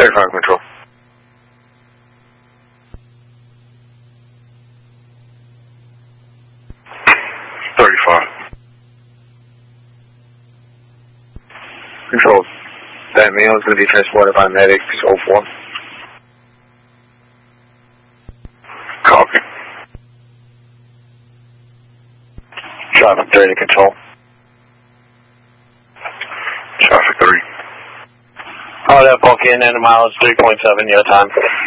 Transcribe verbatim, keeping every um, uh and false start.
thirty-five control. thirty-five. Control. That male is going to be transported by medics oh four. Copy. Traffic thirty control. Traffic three. Oh, that Vulcan and a mileage three point seven, your time.